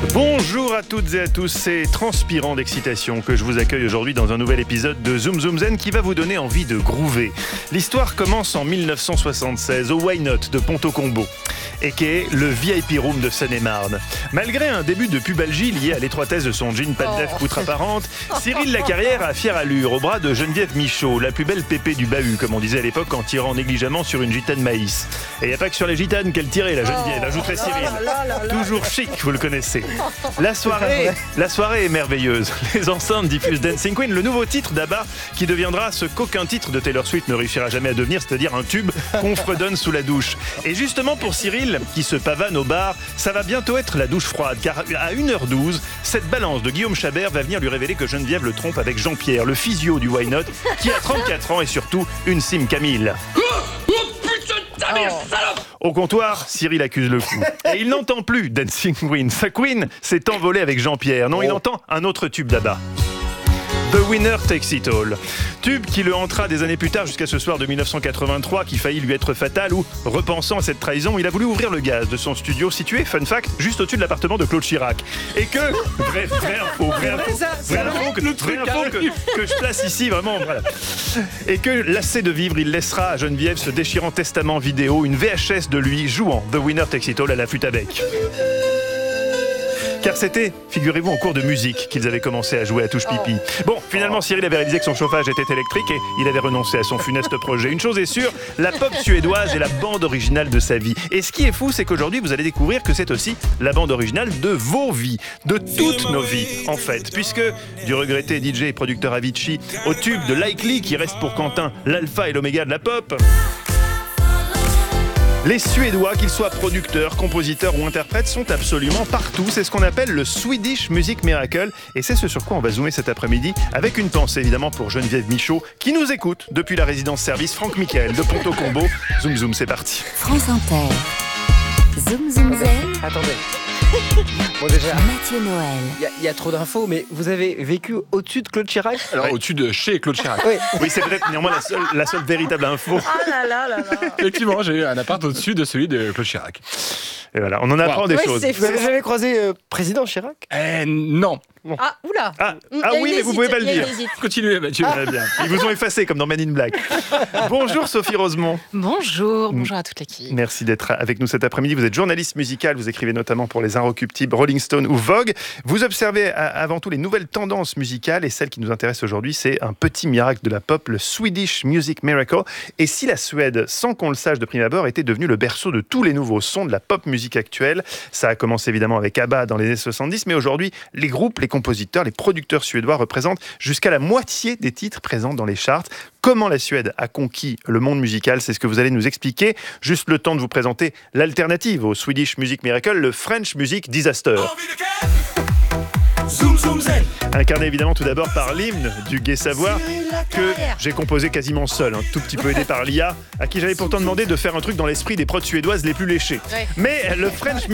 Bonjour à toutes et à tous, c'est transpirant d'excitation que je vous accueille aujourd'hui dans un nouvel épisode de Zoom Zoom Zen qui va vous donner envie de groover. L'histoire commence en 1976 au Why Not de Ponto-Combo, et qui est le VIP Room de Seine-et-Marne. Malgré un début de pubalgie lié à l'étroitesse de son jean pas de lèvres poutre apparente, Cyril Lacarrière a fière allure au bras de Geneviève Michaud, la plus belle pépée du bahut, comme on disait à l'époque en tirant négligemment sur une gitane maïs. Et il n'y a pas que sur les gitanes qu'elle tirait, la Geneviève, ajouterait Cyril. Toujours chic, vous le connaissez. La soirée est merveilleuse. Les enceintes diffusent Dancing Queen, le nouveau titre d'ABBA qui deviendra ce qu'aucun titre de Taylor Swift ne réussira jamais à devenir, c'est-à-dire un tube qu'on fredonne sous la douche. Et justement pour Cyril, qui se pavane au bar, ça va bientôt être la douche froide, car à 1h12, cette balance de Guillaume Chabert va venir lui révéler que Geneviève le trompe avec Jean-Pierre, le physio du Why Not, qui a 34 ans et surtout une Sim Camille. Au comptoir, Cyril accuse le coup. Et il n'entend plus Dancing Queen. Sa queen s'est envolée avec Jean-Pierre. Non, il entend un autre tube d'ABBA. The Winner Takes It All. Tube qui le hantera des années plus tard jusqu'à ce soir de 1983 qui faillit lui être fatal où, repensant à cette trahison, il a voulu ouvrir le gaz de son studio situé, fun fact, juste au-dessus de l'appartement de Claude Chirac. Et que, vraie info que je place ici, vraiment, voilà. Et que, lassé de vivre, il laissera à Geneviève ce déchirant testament vidéo, une VHS de lui jouant The Winner Takes It All à la flûte à bec. Car c'était, figurez-vous, en cours de musique qu'ils avaient commencé à jouer à touche pipi. Bon, finalement, Cyril avait réalisé que son chauffage était électrique et il avait renoncé à son funeste projet. Une chose est sûre, la pop suédoise est la bande originale de sa vie. Et ce qui est fou, c'est qu'aujourd'hui, vous allez découvrir que c'est aussi la bande originale de vos vies, de toutes nos vies, en fait. Puisque, du regretté DJ et producteur Avicii au tube de Likely, qui reste pour Quentin l'alpha et l'oméga de la pop, les Suédois, qu'ils soient producteurs, compositeurs ou interprètes, sont absolument partout. C'est ce qu'on appelle le Swedish Music Miracle. Et c'est ce sur quoi on va zoomer cet après-midi, avec une pensée évidemment pour Geneviève Michaud, qui nous écoute depuis la résidence service Franck Michael de Ponto-Combo. Zoom Zoom, c'est parti. France Inter. Zoom Zoom Zen. Attendez. Bon déjà, Mathieu Noël. il y a trop d'infos, mais vous avez vécu au-dessus de Claude Chirac? Alors au-dessus de chez Claude Chirac. Oui, c'est peut-être néanmoins la seule véritable info. Effectivement, j'ai eu un appart au-dessus de celui de Claude Chirac. Et voilà, on en apprend des choses. Vous avez jamais croisé président Chirac? Non. Ah, oula. Ah oui, mais vous pouvez pas le dire. Continuez, Mathieu. Très bien. Ils vous ont effacé comme dans Men in Black. Bonjour Sophie Rosemont. Bonjour à toute l'équipe. Merci d'être avec nous cet après-midi. Vous êtes journaliste musicale, vous écrivez notamment pour Les Inrecuptibles, Rolling Stone ou Vogue. Vous observez avant tout les nouvelles tendances musicales et celle qui nous intéresse aujourd'hui, c'est un petit miracle de la pop, le Swedish Music Miracle. Et si la Suède, sans qu'on le sache de prime abord, était devenue le berceau de tous les nouveaux sons de la pop musique actuelle, ça a commencé évidemment avec ABBA dans les années 70, mais aujourd'hui, les groupes, les compositeurs, les producteurs suédois représentent jusqu'à la moitié des titres présents dans les charts. Comment la Suède a conquis le monde musical, c'est ce que vous allez nous expliquer. Juste le temps de vous présenter l'alternative au Swedish Music Miracle, le French Music Disaster. Incarné évidemment tout d'abord par l'hymne du Gai Savoir que j'ai composé quasiment seul, un tout petit peu aidé par l'IA, à qui j'avais pourtant demandé de faire un truc dans l'esprit des prods suédoises les plus léchées. Ouais. Mais le French